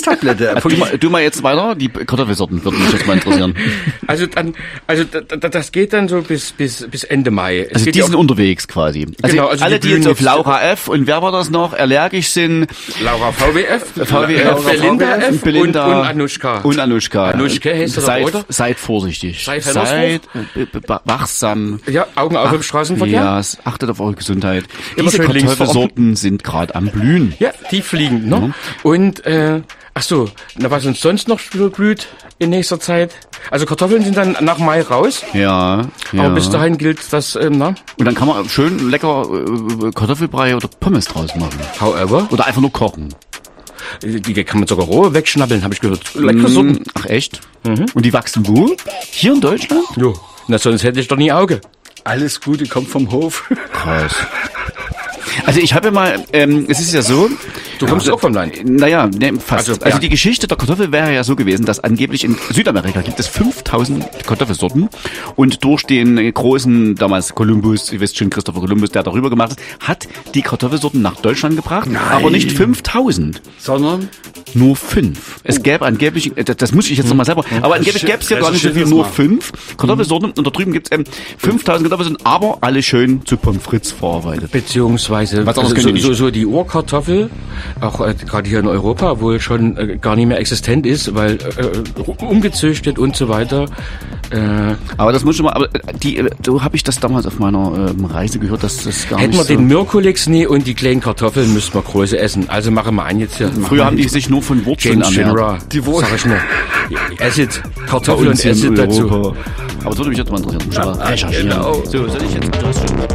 Tablette. Du mal jetzt weiter, die Kartoffelsorten würden mich jetzt mal interessieren. Das geht dann so bis Ende Mai. Also die sind unterwegs quasi. Also, genau, also alle, die jetzt auf blühen Laura F. und wer war das noch, allergisch sind. Laura VWF, Belinda F. Belinda und Anushka. Anushka heißt das, oder? Seid vorsichtig. Seid wachsam. Ja, Augen auf im Straßenverkehr. Ja, achtet auf eure Gesundheit. Immer Diese schön links Kartoffelsorten sind gerade am Blühen. Ja, tieffliegend, ne? Mhm. Und, was uns sonst noch blüht in nächster Zeit? Also Kartoffeln sind dann nach Mai raus. Ja. Aber bis dahin gilt das, Und dann kann man schön lecker Kartoffelbrei oder Pommes draus machen. However. Oder einfach nur kochen. Die kann man sogar roh wegschnabbeln, habe ich gehört. Leckere Suppen. Ach echt? Mhm. Und die wachsen wo? Hier in Deutschland? Jo. Na, sonst hätte ich doch nie Auge. Alles Gute kommt vom Hof. Krass. Also ich habe mal, es ist ja so... Du kommst auch vom Land? Naja, fast. Also ja. die Geschichte der Kartoffel wäre ja so gewesen, dass angeblich in Südamerika gibt es 5000 Kartoffelsorten und durch den großen, damals Kolumbus, ihr wisst schon, Christopher Columbus, der darüber gemacht hat die Kartoffelsorten nach Deutschland gebracht, aber nicht 5000. Sondern? Nur 5. Es gäbe angeblich, das muss ich jetzt nochmal selber, aber angeblich gäbe es ja gar nicht so viel, nur 5 Kartoffelsorten und da drüben gibt es 5000 Kartoffelsorten, aber alle schön zu Pommes frites verarbeitet. Beziehungsweise was so die Urkartoffel, auch gerade hier in Europa, wohl schon gar nicht mehr existent ist, weil umgezüchtet und so weiter. Aber das muss schon mal, so habe ich das damals auf meiner Reise gehört, dass das gar hätten nicht wir den Mirkulix nie und die kleinen Kartoffeln müssten wir große essen. Also machen wir an jetzt hier. Früher haben die sich nur von Wurzeln ernährt. Die Wurzeln. Sag ich nur. Esset, Kartoffeln und Esset dazu. Aber das würde mich jetzt mal interessieren. Ja, genau. So, soll ich jetzt...